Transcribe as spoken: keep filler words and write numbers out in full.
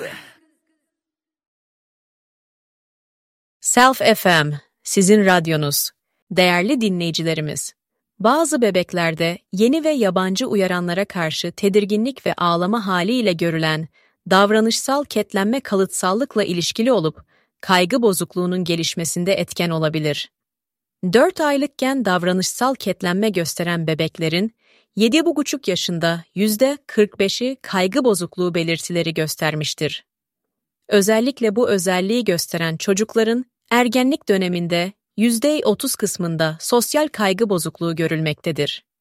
Self F M, sizin radyonuz. Değerli dinleyicilerimiz, bazı bebeklerde yeni ve yabancı uyaranlara karşı tedirginlik ve ağlama haliyle görülen davranışsal ketlenme kalıtsallıkla ilişkili olup kaygı bozukluğunun gelişmesinde etken olabilir. dört aylıkken davranışsal ketlenme gösteren bebeklerin yedi buçuk yaşında yüzde kırk beşi kaygı bozukluğu belirtileri göstermiştir. Özellikle bu özelliği gösteren çocukların ergenlik döneminde yüzde otuz kısmında sosyal kaygı bozukluğu görülmektedir.